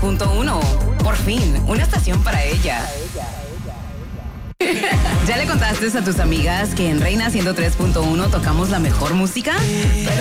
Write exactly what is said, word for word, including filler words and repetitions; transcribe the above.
punto uno. Por fin, una estación para ella. ¿Ya le contaste a tus amigas que en Reina ciento tres punto uno tocamos la mejor música?